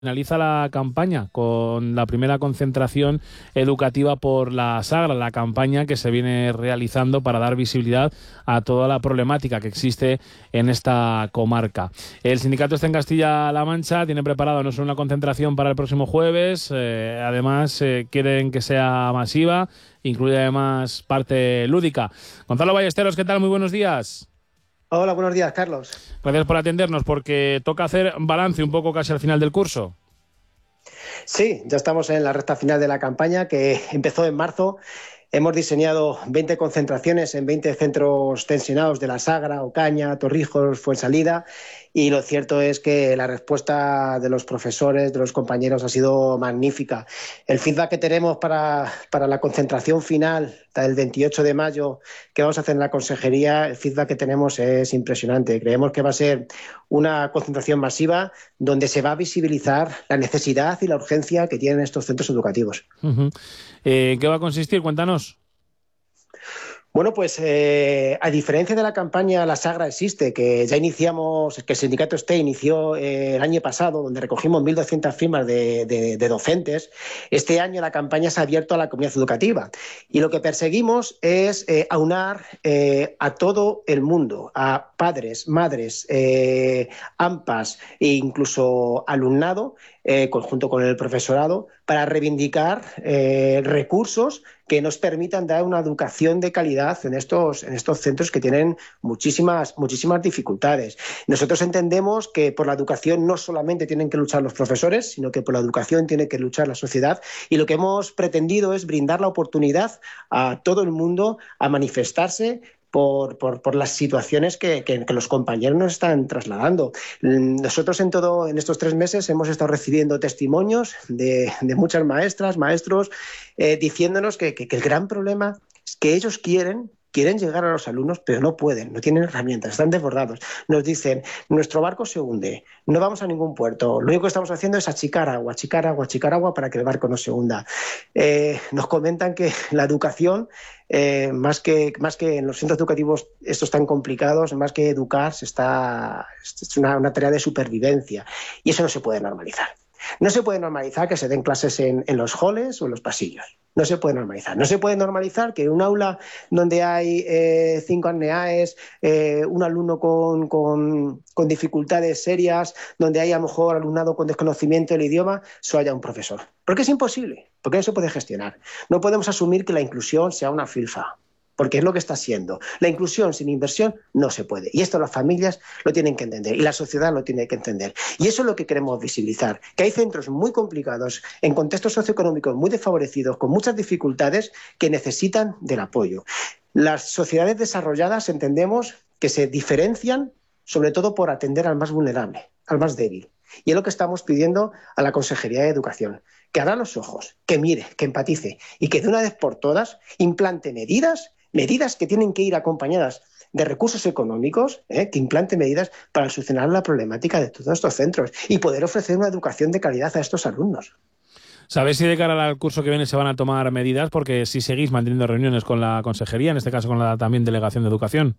Finaliza la campaña con la primera concentración educativa por la Sagra, la campaña que se viene realizando para dar visibilidad a toda la problemática que existe en esta comarca. El sindicato está en Castilla-La Mancha, tiene preparado no solo una concentración para el próximo jueves, además quieren que sea masiva, incluye además parte lúdica. Gonzalo Ballesteros, ¿qué tal? Muy buenos días. Hola, buenos días, Carlos. Gracias por atendernos, porque toca hacer balance un poco casi al final del curso. Sí, ya estamos en la recta final de la campaña que empezó en marzo. Hemos diseñado 20 concentraciones en 20 centros tensionados de la Sagra, Ocaña, Torrijos, Fuensalida, y lo cierto es que la respuesta de los profesores, de los compañeros, ha sido magnífica. El feedback que tenemos para la concentración final del 28 de mayo que vamos a hacer en la consejería, el feedback que tenemos es impresionante. Creemos que va a ser una concentración masiva donde se va a visibilizar la necesidad y la urgencia que tienen estos centros educativos. ¿Qué va a consistir? Cuéntanos. Bueno, pues a diferencia de la campaña La Sagra Existe, que ya iniciamos, que el sindicato STE inició el año pasado, donde recogimos 1.200 firmas de docentes, este año la campaña se ha abierto a la comunidad educativa. Y lo que perseguimos es aunar a todo el mundo, a padres, madres, AMPAs e incluso alumnado, junto con el profesorado, para reivindicar recursos que nos permitan dar una educación de calidad en estos centros que tienen muchísimas dificultades. Nosotros entendemos que por la educación no solamente tienen que luchar los profesores, sino que por la educación tiene que luchar la sociedad, y lo que hemos pretendido es brindar la oportunidad a todo el mundo a manifestarse por las situaciones que los compañeros nos están trasladando. Nosotros en estos 3 meses hemos estado recibiendo testimonios de muchas maestras, maestros, diciéndonos que el gran problema es que ellos quieren llegar a los alumnos, pero no pueden, no tienen herramientas, están desbordados. Nos dicen, nuestro barco se hunde, no vamos a ningún puerto, lo único que estamos haciendo es achicar agua para que el barco no se hunda. Nos comentan que la educación, más que en los centros educativos estos tan complicados, más que educar, es una tarea de supervivencia, y eso no se puede normalizar. No se puede normalizar que se den clases en los halls o en los pasillos. No se puede normalizar. No se puede normalizar que en un aula donde hay 5 ANEAES, un alumno con dificultades serias, donde hay a lo mejor alumnado con desconocimiento del idioma, solo haya un profesor. Porque es imposible, porque no se puede gestionar. No podemos asumir que la inclusión sea una filfa, porque es lo que está siendo. La inclusión sin inversión no se puede. Y esto las familias lo tienen que entender y la sociedad lo tiene que entender. Y eso es lo que queremos visibilizar, que hay centros muy complicados, en contextos socioeconómicos muy desfavorecidos, con muchas dificultades, que necesitan del apoyo. Las sociedades desarrolladas entendemos que se diferencian sobre todo por atender al más vulnerable, al más débil. Y es lo que estamos pidiendo a la Consejería de Educación, que abra los ojos, que mire, que empatice y que de una vez por todas implante medidas que tienen que ir acompañadas de recursos económicos, que implante medidas para solucionar la problemática de todos estos centros y poder ofrecer una educación de calidad a estos alumnos. ¿Sabéis si de cara al curso que viene se van a tomar medidas? Porque si seguís manteniendo reuniones con la consejería, en este caso con la también Delegación de Educación.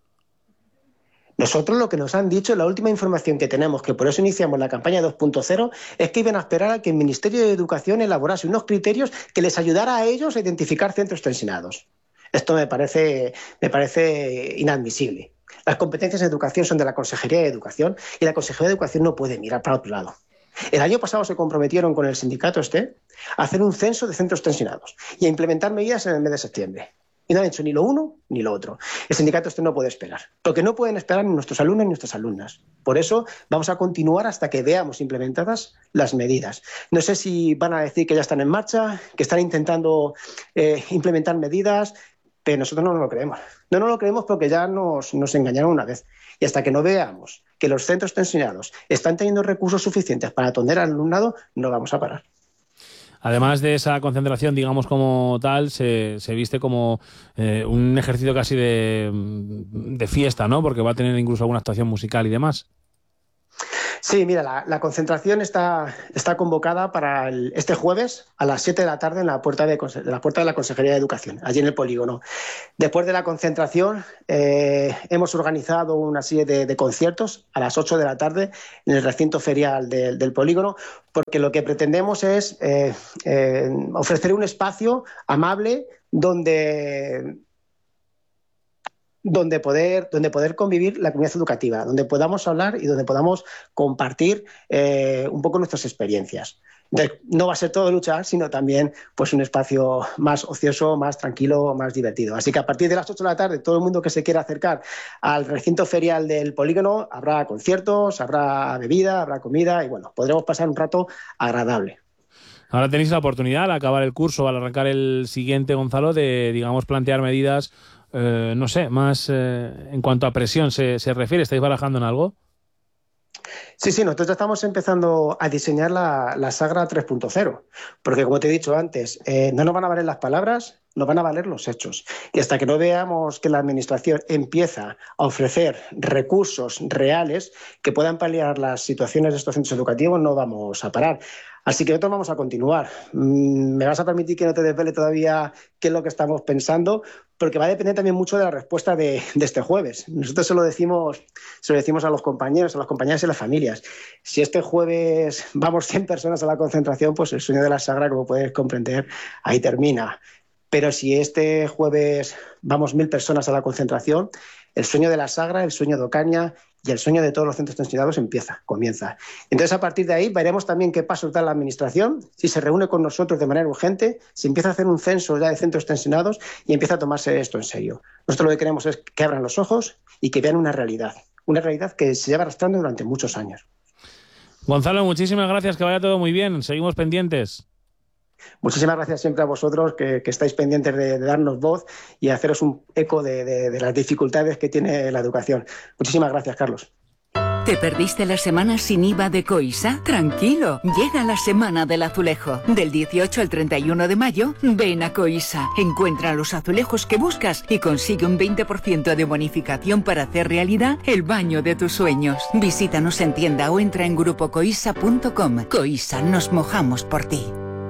Nosotros lo que nos han dicho, la última información que tenemos, que por eso iniciamos la campaña 2.0, es que iban a esperar a que el Ministerio de Educación elaborase unos criterios que les ayudara a ellos a identificar centros tensionados. Esto me parece inadmisible. Las competencias de educación son de la Consejería de Educación y la Consejería de Educación no puede mirar para otro lado. El año pasado se comprometieron con el sindicato STE a hacer un censo de centros tensionados y a implementar medidas en el mes de septiembre. Y no han hecho ni lo uno ni lo otro. El sindicato no puede esperar, porque no pueden esperar ni nuestros alumnos ni nuestras alumnas. Por eso vamos a continuar hasta que veamos implementadas las medidas. No sé si van a decir que ya están en marcha, que están intentando implementar medidas, pero nosotros no nos lo creemos. No nos lo creemos porque ya nos engañaron una vez. Y hasta que no veamos que los centros tensionados están teniendo recursos suficientes para atender al alumnado, no vamos a parar. Además de esa concentración, digamos, como tal, se viste como un ejercicio casi de fiesta, ¿no? Porque va a tener incluso alguna actuación musical y demás. Sí, mira, la concentración está convocada para este jueves a las 7 de la tarde en la puerta de la Consejería de Educación, allí en el polígono. Después de la concentración hemos organizado una serie de conciertos a las 8 de la tarde en el recinto ferial del polígono, porque lo que pretendemos es ofrecer un espacio amable donde poder convivir la comunidad educativa, donde podamos hablar y donde podamos compartir un poco nuestras experiencias. Entonces, no va a ser todo luchar, sino también pues, un espacio más ocioso, más tranquilo, más divertido. Así que a partir de las 8 de la tarde, todo el mundo que se quiera acercar al recinto ferial del polígono, habrá conciertos, habrá bebida, habrá comida y bueno, podremos pasar un rato agradable. Ahora tenéis la oportunidad, al acabar el curso, al arrancar el siguiente, Gonzalo, de, digamos, plantear medidas, no sé, más en cuanto a presión se refiere. ¿Estáis barajando en algo? Sí, nosotros estamos empezando a diseñar la Sagra 3.0, porque como te he dicho antes, no nos van a valer las palabras, nos van a valer los hechos. Y hasta que no veamos que la Administración empieza a ofrecer recursos reales que puedan paliar las situaciones de estos centros educativos, no vamos a parar. Así que nosotros vamos a continuar. Me vas a permitir que no te desvele todavía qué es lo que estamos pensando, porque va a depender también mucho de la respuesta de este jueves. Nosotros se lo decimos a los compañeros, a las compañeras y a las familias. Si este jueves vamos 100 personas a la concentración, pues el sueño de la Sagra, como puedes comprender, ahí termina. Pero si este jueves vamos 1000 personas a la concentración, el sueño de la Sagra, el sueño de Ocaña y el sueño de todos los centros tensionados comienza. Entonces, a partir de ahí, veremos también qué pasos da la Administración, si se reúne con nosotros de manera urgente, si empieza a hacer un censo ya de centros tensionados y empieza a tomarse esto en serio. Nosotros lo que queremos es que abran los ojos y que vean una realidad que se lleva arrastrando durante muchos años. Gonzalo, muchísimas gracias, que vaya todo muy bien. Seguimos pendientes. Muchísimas gracias siempre a vosotros que estáis pendientes de darnos voz y haceros un eco de las dificultades que tiene la educación. Muchísimas gracias, Carlos. ¿Te perdiste la semana sin IVA de Coisa? Tranquilo, llega la Semana del Azulejo. Del 18 al 31 de mayo, ven a Coisa. Encuentra los azulejos que buscas y consigue un 20% de bonificación para hacer realidad el baño de tus sueños. Visítanos en tienda o entra en grupocoisa.com. Coisa, nos mojamos por ti.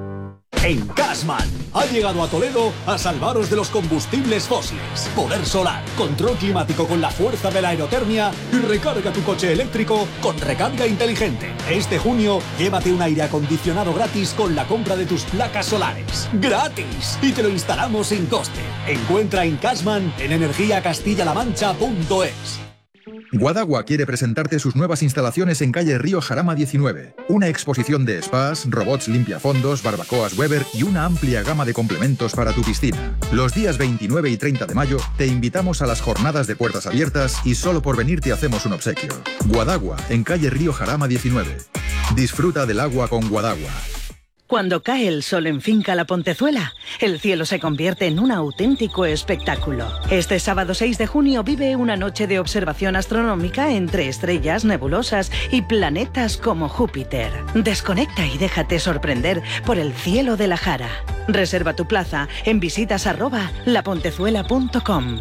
En Cashman ha llegado a Toledo a salvaros de los combustibles fósiles. Poder solar, control climático con la fuerza de la aerotermia y recarga tu coche eléctrico con recarga inteligente. Este junio, llévate un aire acondicionado gratis con la compra de tus placas solares. ¡Gratis! Y te lo instalamos sin coste. Encuentra en Cashman en energiacastillaLamancha.es. Guadagua quiere presentarte sus nuevas instalaciones en calle Río Jarama 19. Una exposición de spas, robots limpiafondos, barbacoas Weber y una amplia gama de complementos para tu piscina. Los días 29 y 30 de mayo te invitamos a las jornadas de puertas abiertas y solo por venir te hacemos un obsequio. Guadagua, en calle Río Jarama 19. Disfruta del agua con Guadagua. Cuando cae el sol en Finca La Pontezuela, el cielo se convierte en un auténtico espectáculo. Este sábado 6 de junio vive una noche de observación astronómica entre estrellas, nebulosas y planetas como Júpiter. Desconecta y déjate sorprender por el cielo de la Jara. Reserva tu plaza en visitas@lapontezuela.com.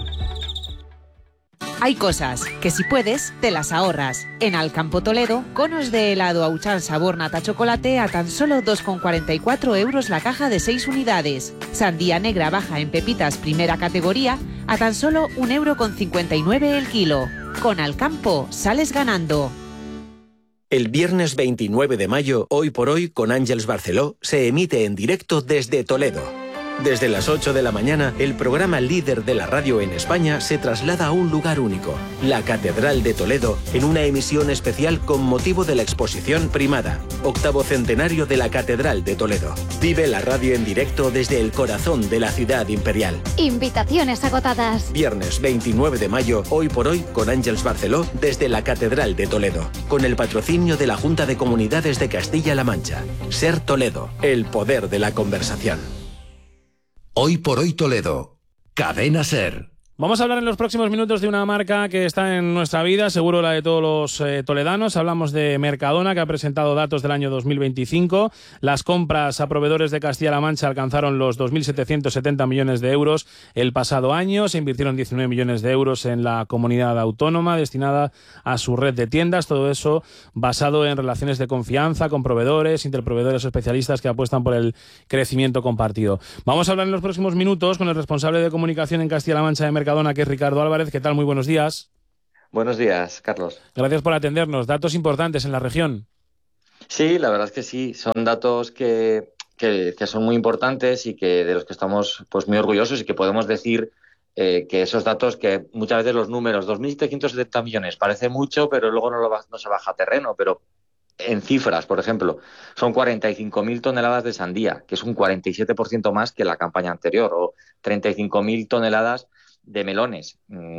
Hay cosas que si puedes, te las ahorras. En Alcampo Toledo, conos de helado Auchan sabor nata chocolate a tan solo 2,44 € la caja de 6 unidades. Sandía negra baja en pepitas primera categoría a tan solo 1,59 € el kilo. Con Alcampo sales ganando. El viernes 29 de mayo, Hoy por Hoy, con Àngels Barceló, se emite en directo desde Toledo. Desde las 8 de la mañana, el programa líder de la radio en España se traslada a un lugar único, la Catedral de Toledo, en una emisión especial con motivo de la exposición Primada, 8º centenario de la Catedral de Toledo. Vive la radio en directo desde el corazón de la ciudad imperial. Invitaciones agotadas. Viernes 29 de mayo, Hoy por Hoy, con Àngels Barceló, desde la Catedral de Toledo, con el patrocinio de la Junta de Comunidades de Castilla-La Mancha. Ser Toledo, el poder de la conversación. Hoy por Hoy Toledo. Cadena Ser. Vamos a hablar en los próximos minutos de una marca que está en nuestra vida, seguro la de todos los toledanos. Hablamos de Mercadona, que ha presentado datos del año 2025. Las compras a proveedores de Castilla-La Mancha alcanzaron los 2.770 millones de euros el pasado año. Se invirtieron 19 millones de euros en la comunidad autónoma destinada a su red de tiendas. Todo eso basado en relaciones de confianza con proveedores, interproveedores o especialistas que apuestan por el crecimiento compartido. Vamos a hablar en los próximos minutos con el responsable de comunicación en Castilla-La Mancha de Mercadona, que es Ricardo Álvarez. ¿Qué tal? Muy buenos días. Buenos días, Carlos. Gracias por atendernos. Datos importantes en la región. Sí, la verdad es que sí. Son datos que son muy importantes y que de los que estamos pues muy orgullosos, y que podemos decir que esos datos, que muchas veces los números, 2.770 millones, parece mucho, pero luego no se baja a terreno. Pero en cifras, por ejemplo, son 45.000 toneladas de sandía, que es un 47% más que la campaña anterior, o 35.000 toneladas de melones,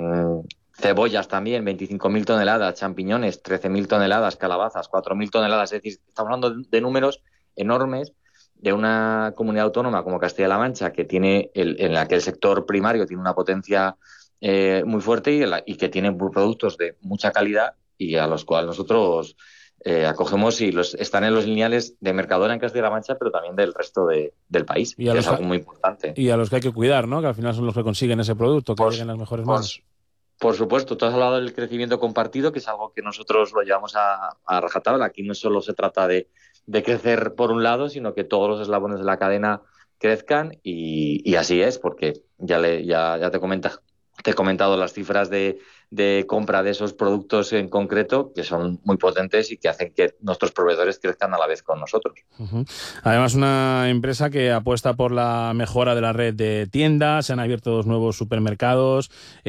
cebollas también, 25.000 toneladas, champiñones, 13.000 toneladas, calabazas, 4.000 toneladas. Es decir, estamos hablando de números enormes de una comunidad autónoma como Castilla-La Mancha, que tiene en la que el sector primario tiene una potencia muy fuerte y que tiene productos de mucha calidad, y a los cuales nosotros acogemos, y están en los lineales de Mercadona en Castilla-La Mancha, pero también del resto del país, que es algo muy importante. Y a los que hay que cuidar, ¿no? Que al final son los que consiguen ese producto, que lleguen las mejores manos. Por supuesto, tú has hablado del crecimiento compartido, que es algo que nosotros lo llevamos a rajatabla. Aquí no solo se trata de crecer por un lado, sino que todos los eslabones de la cadena crezcan, y así es, porque ya te he comentado las cifras de compra de esos productos en concreto, que son muy potentes y que hacen que nuestros proveedores crezcan a la vez con nosotros. Uh-huh. Además, una empresa que apuesta por la mejora de la red de tiendas. Se han abierto 2 nuevos supermercados,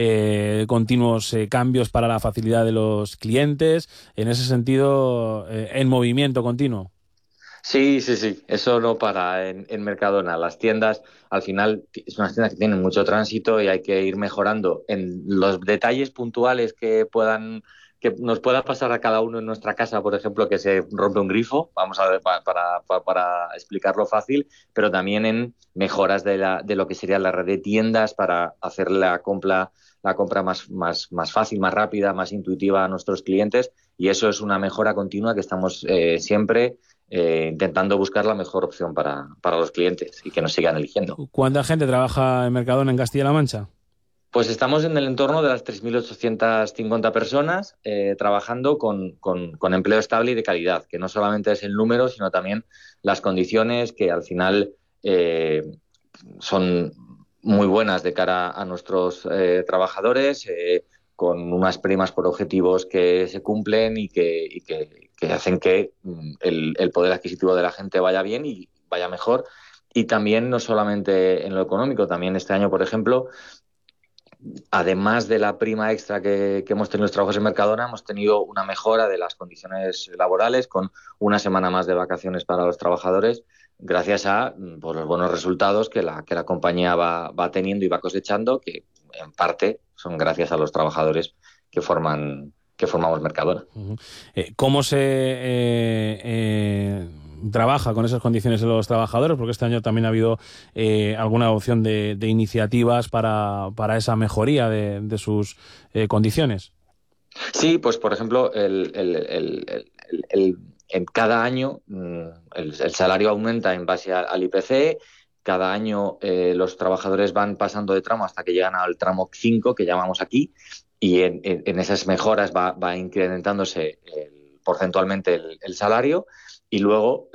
continuos cambios para la facilidad de los clientes. En ese sentido, en movimiento continuo. Sí, eso no para en Mercadona. Las tiendas, al final, es unas tiendas que tienen mucho tránsito y hay que ir mejorando en los detalles puntuales que nos pueda pasar a cada uno en nuestra casa. Por ejemplo, que se rompe un grifo, vamos a ver, para explicarlo fácil, pero también en mejoras de lo que sería la red de tiendas, para hacer la compra más fácil, más rápida, más intuitiva a nuestros clientes, y eso es una mejora continua que estamos siempre intentando buscar la mejor opción para los clientes y que nos sigan eligiendo. ¿Cuánta gente trabaja en Mercadona en Castilla-La Mancha? Pues estamos en el entorno de las 3.850 personas trabajando con empleo estable y de calidad, que no solamente es el número, sino también las condiciones, que al final son muy buenas de cara a nuestros trabajadores, con unas primas por objetivos que se cumplen y que hacen que el poder adquisitivo de la gente vaya bien y vaya mejor. Y también no solamente en lo económico, también este año, por ejemplo, además de la prima extra que hemos tenido los trabajos en Mercadona, hemos tenido una mejora de las condiciones laborales, con una semana más de vacaciones para los trabajadores, gracias a los buenos resultados que la compañía va teniendo y va cosechando, que en parte son gracias a los trabajadores que formamos Mercadona. Uh-huh. ¿Cómo se trabaja con esas condiciones de los trabajadores? Porque este año también ha habido alguna opción de iniciativas para esa mejoría de sus condiciones. Sí, pues por ejemplo, en cada año el salario aumenta en base al IPC. Cada año los trabajadores van pasando de tramo hasta que llegan al tramo 5, que llamamos aquí, y en esas mejoras va incrementándose porcentualmente el salario, y luego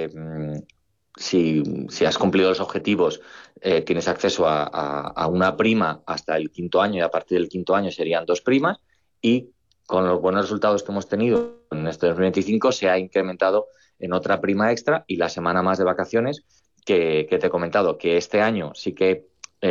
si has cumplido los objetivos tienes acceso a una prima hasta el 5º año, y a partir del 5º año serían 2 primas, y con los buenos resultados que hemos tenido en este 2025 se ha incrementado en otra prima extra, y la semana más de vacaciones que te he comentado, que este año sí que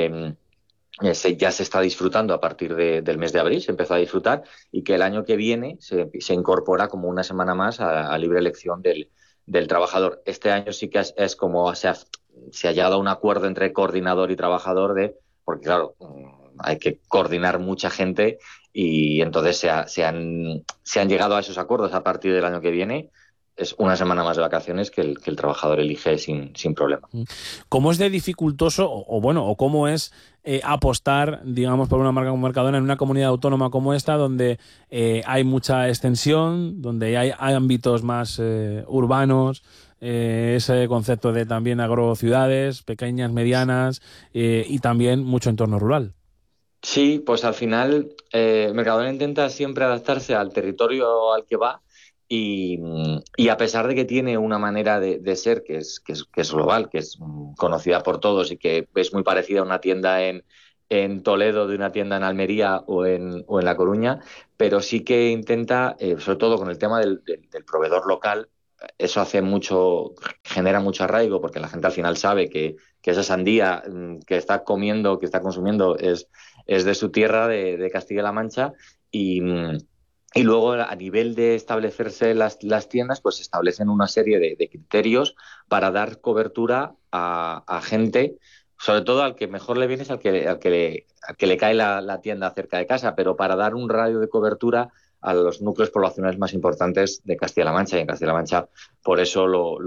ya se está disfrutando a partir del mes de abril, se empezó a disfrutar, y que el año que viene se incorpora como una semana más a libre elección del trabajador. Este año sí que es como se ha llegado a un acuerdo entre coordinador y trabajador, porque claro, hay que coordinar mucha gente, y entonces se han llegado a esos acuerdos. A partir del año que viene una semana más de vacaciones que el trabajador elige sin problema. ¿Cómo es de dificultoso o cómo es apostar, digamos, por una marca como Mercadona en una comunidad autónoma como esta, donde hay mucha extensión, donde hay ámbitos más urbanos, ese concepto de también agrociudades, pequeñas, medianas, y también mucho entorno rural? Sí, pues al final Mercadona intenta siempre adaptarse al territorio al que va y a pesar de que tiene una manera de ser que es global, que es conocida por todos y que es muy parecida a una tienda en Toledo de una tienda en Almería o en La Coruña, pero sí que intenta, sobre todo con el tema del proveedor local, eso genera mucho arraigo porque la gente al final sabe que esa sandía que está comiendo, que está consumiendo es de su tierra, de Castilla-La Mancha, y luego a nivel de establecerse las tiendas, pues se establecen una serie de criterios para dar cobertura a gente, sobre todo al que mejor le viene es al que le cae la tienda cerca de casa, pero para dar un radio de cobertura a los núcleos poblacionales más importantes de Castilla-La Mancha. Y en Castilla-La Mancha por eso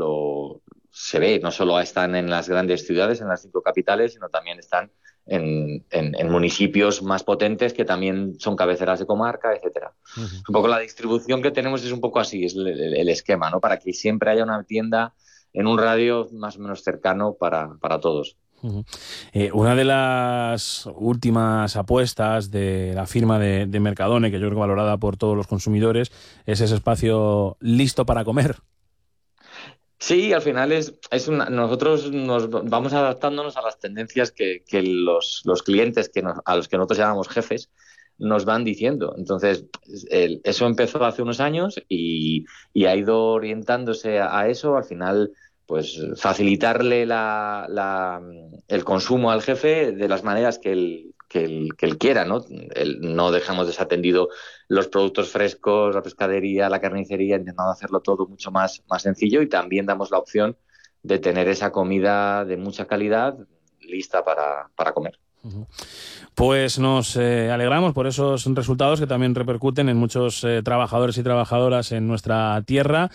se ve, no solo están en las grandes ciudades, en las 5 capitales, sino también están en municipios más potentes que también son cabeceras de comarca, etcétera. Un poco la distribución que tenemos es un poco así, es el esquema, ¿no? Para que siempre haya una tienda en un radio más o menos cercano para todos. Una de las últimas apuestas de la firma de Mercadona, que yo creo que valorada por todos los consumidores, es ese espacio listo para comer. Sí, al final nosotros nos vamos adaptándonos a las tendencias que los clientes a los que nosotros llamamos jefes nos van diciendo. Entonces, eso empezó hace unos años y ha ido orientándose a eso. Al final, pues facilitarle el consumo al jefe de las maneras que él quiera, ¿no? No dejamos desatendido los productos frescos, la pescadería, la carnicería, intentando hacerlo todo mucho más sencillo, y también damos la opción de tener esa comida de mucha calidad lista para comer. Pues nos alegramos por esos resultados que también repercuten en muchos trabajadores y trabajadoras en nuestra tierra,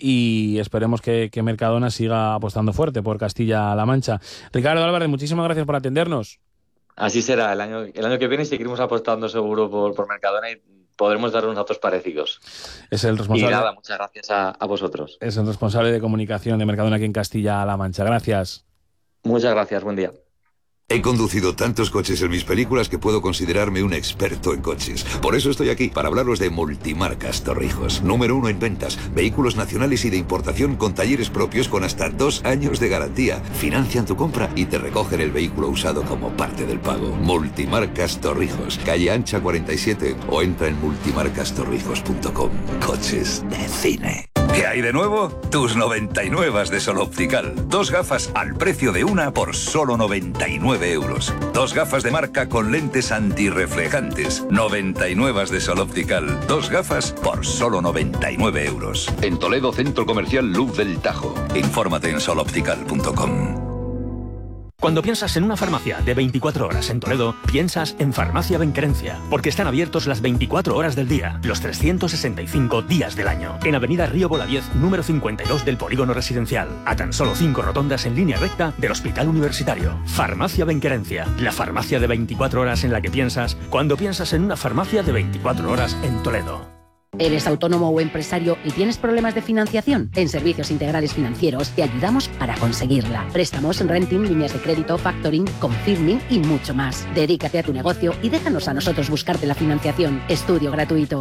y esperemos que Mercadona siga apostando fuerte por Castilla-La Mancha. Ricardo Álvarez, muchísimas gracias por atendernos. Así será, el año que viene seguiremos apostando seguro por Mercadona y podremos dar unos datos parecidos. Es el responsable. Y nada, muchas gracias a vosotros. Es el responsable de comunicación de Mercadona aquí en Castilla-La Mancha. Gracias. Muchas gracias, buen día. He conducido tantos coches en mis películas que puedo considerarme un experto en coches. Por eso estoy aquí, para hablaros de Multimarcas Torrijos. Número 1 en ventas, vehículos nacionales y de importación con talleres propios con hasta 2 años de garantía. Financian tu compra y te recogen el vehículo usado como parte del pago. Multimarcas Torrijos, calle Ancha 47, o entra en multimarcastorrijos.com. Coches de cine. ¿Qué hay de nuevo? Tus 99 de Sol Optical. 2 gafas al precio de una por solo 99 euros. 2 gafas de marca con lentes antirreflejantes. 99 de Sol Optical. 2 gafas por solo 99 euros. En Toledo, Centro Comercial Luz del Tajo. Infórmate en soloptical.com. Cuando piensas en una farmacia de 24 horas en Toledo, piensas en Farmacia Benquerencia, porque están abiertos las 24 horas del día, los 365 días del año. En Avenida Río Bolaviez, número 52 del Polígono Residencial, a tan solo 5 rotondas en línea recta del Hospital Universitario. Farmacia Benquerencia, la farmacia de 24 horas en la que piensas cuando piensas en una farmacia de 24 horas en Toledo. ¿Eres autónomo o empresario y tienes problemas de financiación? En Servicios Integrales Financieros te ayudamos para conseguirla. Préstamos, renting, líneas de crédito, factoring, confirming y mucho más. Dedícate a tu negocio y déjanos a nosotros buscarte la financiación. Estudio gratuito.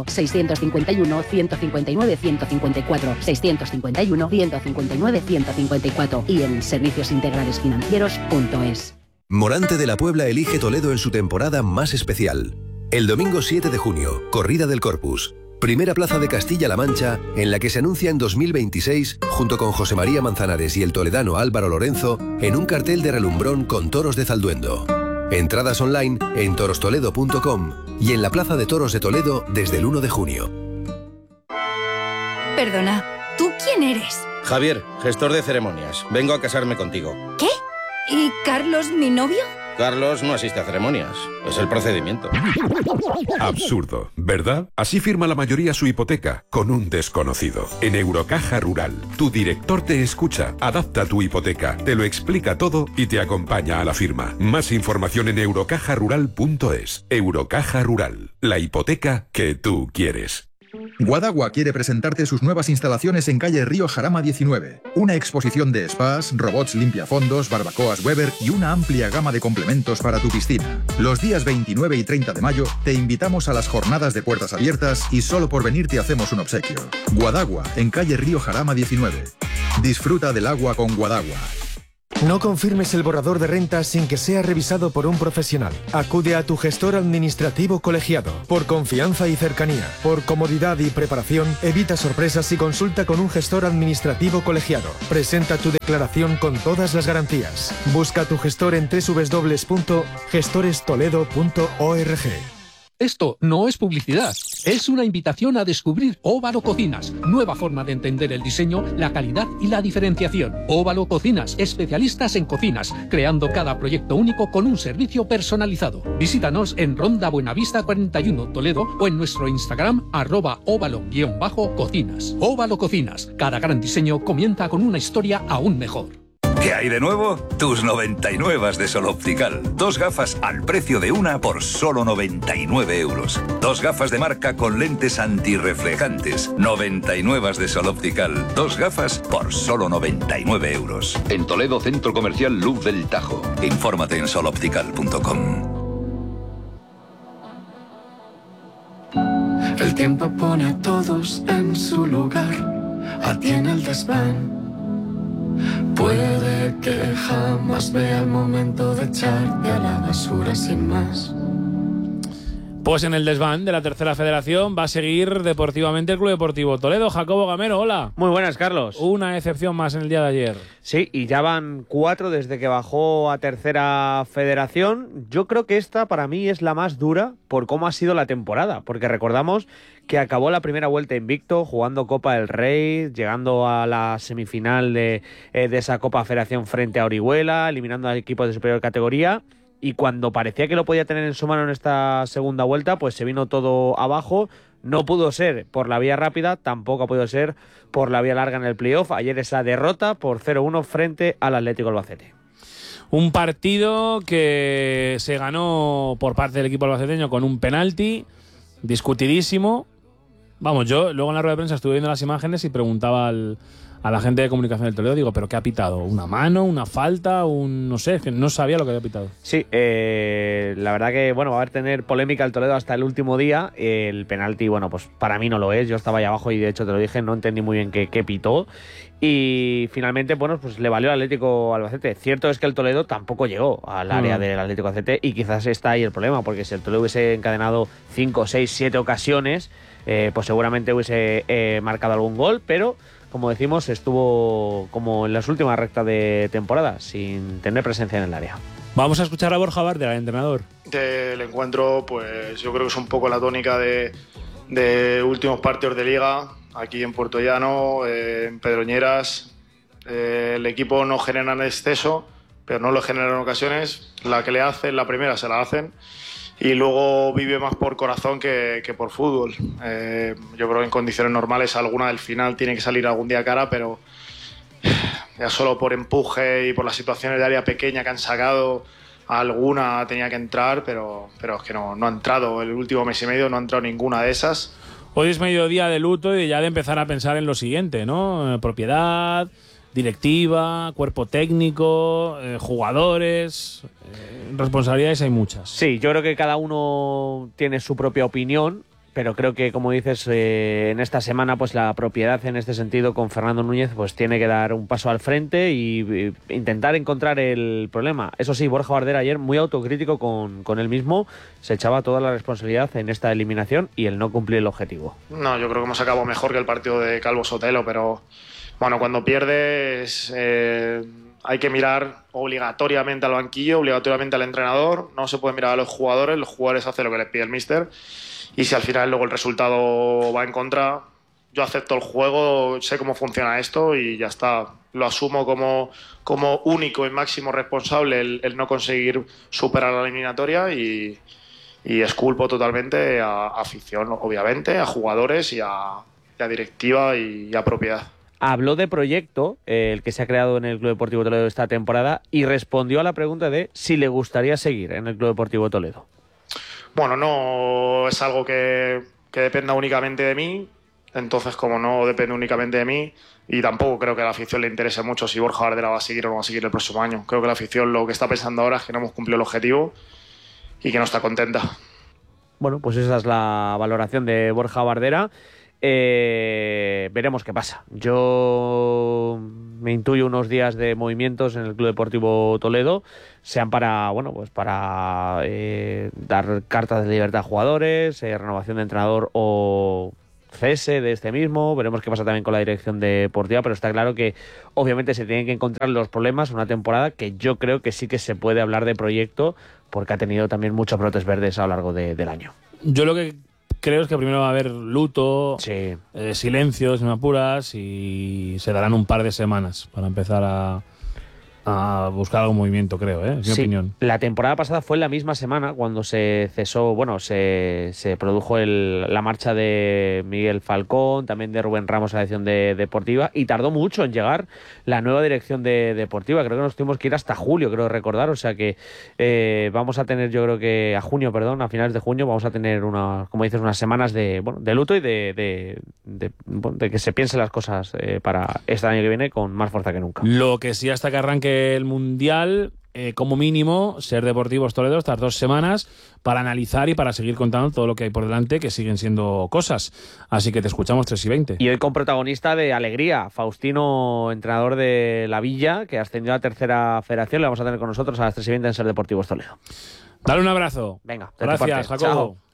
651-159-154. 651-159-154. Y en serviciosintegralesfinancieros.es. Morante de la Puebla elige Toledo en su temporada más especial. El domingo 7 de junio, Corrida del Corpus. Primera plaza de Castilla-La Mancha, en la que se anuncia en 2026, junto con José María Manzanares y el toledano Álvaro Lorenzo, en un cartel de relumbrón con toros de Zalduendo. Entradas online en torostoledo.com y en la Plaza de Toros de Toledo desde el 1 de junio. Perdona, ¿tú quién eres? Javier, gestor de ceremonias. Vengo a casarme contigo. ¿Qué? ¿Y Carlos, mi novio? Carlos no asiste a ceremonias. Es el procedimiento. Absurdo, ¿verdad? Así firma la mayoría su hipoteca, con un desconocido. En Eurocaja Rural, tu director te escucha, adapta tu hipoteca, te lo explica todo y te acompaña a la firma. Más información en eurocajarural.es. Eurocaja Rural, la hipoteca que tú quieres. Guadagua quiere presentarte sus nuevas instalaciones en calle Río Jarama 19. Una exposición de spas, robots limpiafondos, barbacoas Weber y una amplia gama de complementos para tu piscina. Los días 29 y 30 de mayo te invitamos a las jornadas de puertas abiertas y solo por venir te hacemos un obsequio. Guadagua, en calle Río Jarama 19. Disfruta del agua con Guadagua. No confirmes el borrador de rentas sin que sea revisado por un profesional. Acude a tu gestor administrativo colegiado. Por confianza y cercanía, por comodidad y preparación, evita sorpresas y consulta con un gestor administrativo colegiado. Presenta tu declaración con todas las garantías. Busca a tu gestor en www.gestorestoledo.org. Esto no es publicidad, es una invitación a descubrir Óvalo Cocinas, nueva forma de entender el diseño, la calidad y la diferenciación. Óvalo Cocinas, especialistas en cocinas, creando cada proyecto único con un servicio personalizado. Visítanos en Ronda Buenavista 41, Toledo, o en nuestro Instagram @óvalo_cocinas. Óvalo Cocinas, cada gran diseño comienza con una historia aún mejor. ¿Qué hay de nuevo? Tus 99 de Sol Optical. 2 gafas al precio de una por solo 99 euros. 2 gafas de marca con lentes antirreflejantes. 99 de Sol Optical. 2 gafas por solo 99 euros. En Toledo, Centro Comercial Luz del Tajo. Infórmate en soloptical.com. El tiempo pone a todos en su lugar. A ti en el desván. Puede que jamás vea el momento de echarte a la basura sin más. Pues en el desván de la Tercera Federación va a seguir deportivamente el Club Deportivo Toledo. Jacobo Gamero, hola. Muy buenas, Carlos. Una excepción más en el día de ayer. Sí, y ya van 4 desde que bajó a Tercera Federación. Yo creo que esta para mí es la más dura por cómo ha sido la temporada, porque recordamos que acabó la primera vuelta invicto, jugando Copa del Rey, llegando a la semifinal de esa Copa Federación frente a Orihuela, eliminando al equipo de superior categoría, y cuando parecía que lo podía tener en su mano en esta segunda vuelta, pues se vino todo abajo. No pudo ser por la vía rápida, tampoco ha podido ser por la vía larga en el playoff. Ayer esa derrota por 0-1 frente al Atlético Albacete. Un partido que se ganó por parte del equipo albaceteño con un penalti discutidísimo. Vamos, yo luego en la rueda de prensa estuve viendo las imágenes y preguntaba a la gente de comunicación del Toledo, digo, ¿pero qué ha pitado? ¿Una mano? ¿Una falta? No sé, que no sabía lo que había pitado. Sí, la verdad que, bueno, va a tener polémica el Toledo hasta el último día. El penalti, bueno, pues para mí no lo es. Yo estaba ahí abajo y de hecho te lo dije, no entendí muy bien qué pitó. Y finalmente, bueno, pues le valió al Atlético Albacete. Cierto es que el Toledo tampoco llegó al área del Atlético Albacete y quizás está ahí el problema, porque si el Toledo hubiese encadenado 5, 6, 7 ocasiones, pues seguramente hubiese marcado algún gol, pero como decimos, estuvo como en las últimas rectas de temporada, sin tener presencia en el área. Vamos a escuchar a Borja Bardera, el entrenador. Del encuentro, pues yo creo que es un poco la tónica de últimos partidos de Liga, aquí en Puerto Llano, en Pedroñeras. El equipo no genera en exceso, pero no lo genera en ocasiones. La que le hacen, la primera se la hacen. Y luego vive más por corazón que por fútbol. Yo creo que en condiciones normales alguna del final tiene que salir algún día cara, pero ya solo por empuje y por las situaciones de área pequeña que han sacado, alguna tenía que entrar, pero es que no ha entrado. El último mes y medio no ha entrado ninguna de esas. Hoy es mediodía de luto y ya de empezar a pensar en lo siguiente, ¿no? Propiedad, directiva, cuerpo técnico, jugadores, responsabilidades hay muchas. Sí, yo creo que cada uno tiene su propia opinión, pero creo que, como dices, en esta semana pues la propiedad en este sentido con Fernando Núñez pues tiene que dar un paso al frente y intentar encontrar el problema. Eso sí, Borja Bardera ayer muy autocrítico con él mismo, se echaba toda la responsabilidad en esta eliminación y el no cumplir el objetivo. No, yo creo que hemos acabado mejor que el partido de Calvo Sotelo, pero bueno, cuando pierdes hay que mirar obligatoriamente al banquillo, obligatoriamente al entrenador, no se puede mirar a los jugadores hacen lo que les pide el míster, y si al final luego el resultado va en contra, yo acepto el juego, sé cómo funciona esto y ya está. Lo asumo como único y máximo responsable el no conseguir superar la eliminatoria y exculpo totalmente a afición, obviamente, a jugadores y a directiva y a propiedad. Habló de proyecto, el que se ha creado en el Club Deportivo Toledo esta temporada, y respondió a la pregunta de si le gustaría seguir en el Club Deportivo Toledo. Bueno, no es algo que dependa únicamente de mí, entonces como no depende únicamente de mí, y tampoco creo que a la afición le interese mucho si Borja Bardera va a seguir o no va a seguir el próximo año. Creo que la afición lo que está pensando ahora es que no hemos cumplido el objetivo y que no está contenta. Bueno, pues esa es la valoración de Borja Bardera. Veremos qué pasa. Yo me intuyo unos días de movimientos en el Club Deportivo Toledo, sean para dar cartas de libertad a jugadores, renovación de entrenador o cese de este mismo. Veremos qué pasa también con la dirección deportiva, pero está claro que obviamente se tienen que encontrar los problemas. Una temporada que yo creo que sí que se puede hablar de proyecto, porque ha tenido también muchos brotes verdes a lo largo del año. Yo lo que creo es que primero va a haber luto, silencio, si me apuras, y se darán un par de semanas para empezar a buscar algún movimiento, creo, es mi opinión. La temporada pasada fue en la misma semana cuando se cesó, se produjo la marcha de Miguel Falcón, también de Rubén Ramos a la dirección deportiva, y tardó mucho en llegar la nueva dirección deportiva. Creo que nos tuvimos que ir hasta julio, creo recordar, o sea que vamos a tener, yo creo que a finales de junio vamos a tener unas semanas de luto y de que se piensen las cosas para este año que viene con más fuerza que nunca. Lo que sí, hasta que arranque el Mundial, como mínimo, ser Deportivos Toledo estas 2 semanas para analizar y para seguir contando todo lo que hay por delante, que siguen siendo cosas. Así que te escuchamos 3:20. Y hoy con protagonista de alegría, Faustino, entrenador de la Villa, que ascendió a la tercera federación. Le vamos a tener con nosotros a las 3:20 en Ser Deportivos Toledo. Dale un abrazo. Venga, gracias, Jacobo. Chao.